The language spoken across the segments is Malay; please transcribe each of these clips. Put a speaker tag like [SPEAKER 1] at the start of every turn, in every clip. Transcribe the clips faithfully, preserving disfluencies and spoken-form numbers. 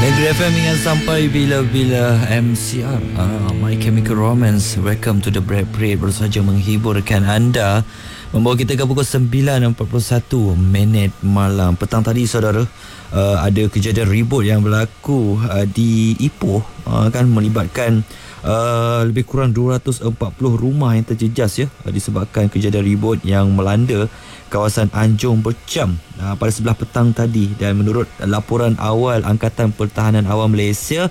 [SPEAKER 1] Negeri F M ingat sampai bila-bila. M C R uh, My Chemical Romance, welcome to the Break Break, baru saja menghiburkan anda, membawa kita ke pukul sembilan empat puluh satu minit malam. Petang tadi saudara, uh, ada kejadian ribut yang berlaku uh, di Ipoh, uh, kan melibatkan Uh, lebih kurang dua ratus empat puluh rumah yang terjejas ya, uh, disebabkan kejadian ribut yang melanda kawasan Anjung Bercam uh, pada sebelah petang tadi. Dan menurut laporan awal Angkatan Pertahanan Awam Malaysia,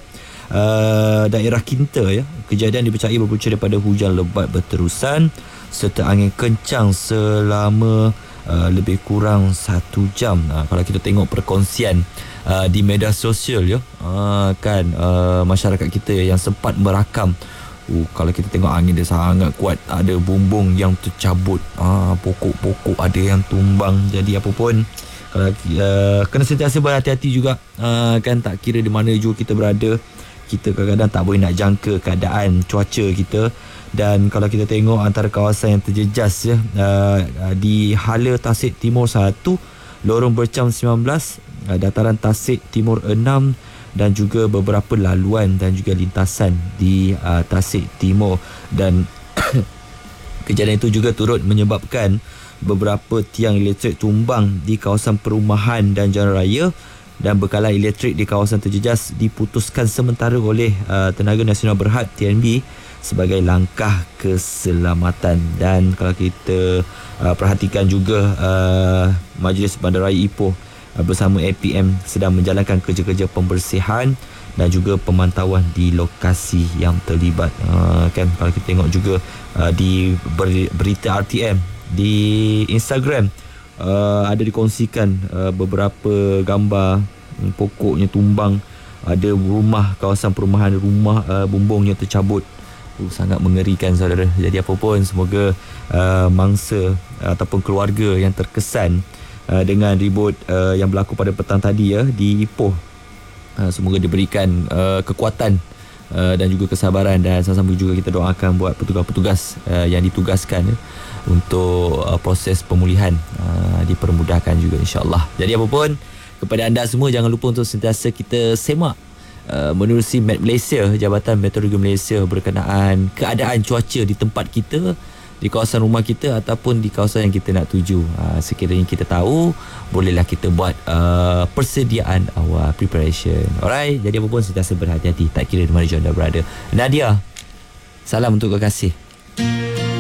[SPEAKER 1] uh, daerah Kinta ya, kejadian dipercayai berpunca daripada hujan lebat berterusan serta angin kencang selama uh, lebih kurang satu jam. Uh, kalau kita tengok perkongsian Uh, di media sosial ya, uh, kan uh, masyarakat kita yang sempat merakam, uh, kalau kita tengok angin dia sangat kuat, ada bumbung yang tercabut, uh, pokok-pokok ada yang tumbang. Jadi apa pun, kalau uh, kena sentiasa berhati-hati juga, uh, kan tak kira di mana juga kita berada, kita kadang-kadang tak boleh nak jangka keadaan cuaca kita. Dan kalau kita tengok antara kawasan yang terjejas ya, uh, di Hala Tasik Timur satu, Lorong Bercam sembilan belas, Dataran Tasik Timur enam, dan juga beberapa laluan dan juga lintasan di uh, Tasik Timur. Dan kejadian itu juga turut menyebabkan beberapa tiang elektrik tumbang di kawasan perumahan dan jalan raya, dan bekalan elektrik di kawasan terjejas diputuskan sementara oleh uh, Tenaga Nasional Berhad T N B sebagai langkah keselamatan. Dan kalau kita uh, perhatikan juga, uh, Majlis Bandaraya Ipoh uh, bersama A P M sedang menjalankan kerja-kerja pembersihan dan juga pemantauan di lokasi yang terlibat. Uh, kan kalau kita tengok juga uh, di ber- berita R T M di Instagram, uh, ada dikongsikan uh, beberapa gambar um, pokoknya tumbang, ada rumah, kawasan perumahan, rumah uh, bumbungnya tercabut. Uh, sangat mengerikan saudara. Jadi apa pun, semoga uh, mangsa uh, ataupun keluarga yang terkesan uh, dengan ribut uh, yang berlaku pada petang tadi ya di Ipoh, uh, semoga diberikan uh, kekuatan uh, dan juga kesabaran, dan sama-sama juga kita doakan buat petugas-petugas uh, yang ditugaskan ya, untuk uh, proses pemulihan uh, dipermudahkan juga insya-Allah. Jadi apa pun, kepada anda semua, jangan lupa untuk sentiasa kita semak Uh, menerusi Met Malaysia, Jabatan Meteorologi Malaysia, berkenaan keadaan cuaca di tempat kita, di kawasan rumah kita ataupun di kawasan yang kita nak tuju. Uh, sekiranya kita tahu, bolehlah kita buat uh, persediaan awal, preparation. Alright, jadi apa pun sentiasa berhati-hati, tak kira di mana anda berada. Nadia, salam untuk kekasih.